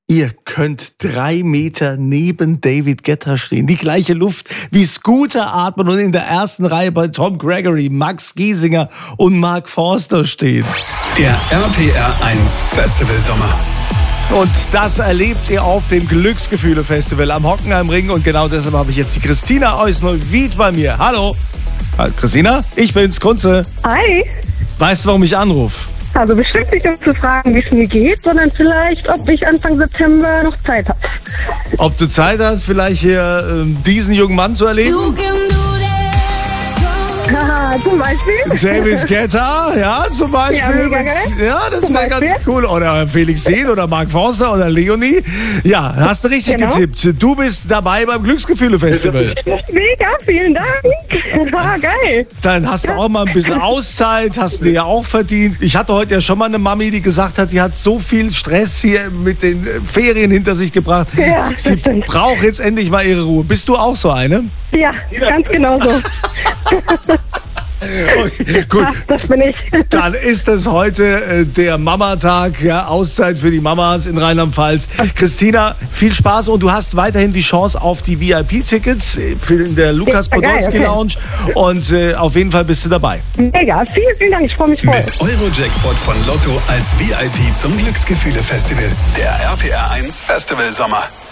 Ihr könnt 3 Meter neben David Guetta stehen. Die gleiche Luft wie Scooter atmen und in der ersten Reihe bei Tom Gregory, Max Giesinger und Mark Forster stehen. Der RPR 1 Festival Sommer. Und das erlebt ihr auf dem Glücksgefühle-Festival am Hockenheimring. Und genau deshalb habe ich jetzt die Christina aus Neuwied bei mir. Hallo. Christina, ich bin's, Kunze. Hi. Weißt du, warum ich anrufe? Also bestimmt nicht, um zu fragen, wie es mir geht, sondern vielleicht, ob ich Anfang September noch Zeit habe. Ob du Zeit hast, vielleicht hier diesen jungen Mann zu erleben? Haha, zum Beispiel? David Guetta, ja, zum Beispiel. Ja, mega geil. Ja, das Zum wäre ganz Beispiel. cool. Oder Felix Sehn oder Mark Forster oder Leonie. Ja, hast du richtig Genau. getippt. Du bist dabei beim Glücksgefühle-Festival. Mega, vielen Dank. War geil. Dann hast du auch mal ein bisschen Auszeit, hast du dir ja auch verdient. Ich hatte heute ja schon mal eine Mami, die gesagt hat, die hat so viel Stress hier mit den Ferien hinter sich gebracht. Ja, Sie das stimmt. braucht jetzt endlich mal ihre Ruhe. Bist du auch so eine? Ja, ganz genau so. Okay, gut. Das bin ich. Dann ist es heute der Mamatag, ja, Auszeit für die Mamas in Rheinland-Pfalz. Christina, viel Spaß und du hast weiterhin die Chance auf die VIP-Tickets in der Lukas Ja, geil, Podolski okay. Lounge und auf jeden Fall bist du dabei. Mega, vielen Dank. Ich freue mich voll. Mit Eurojackpot von Lotto als VIP zum Glücksgefühle Festival. Der RPR 1 Festival Sommer.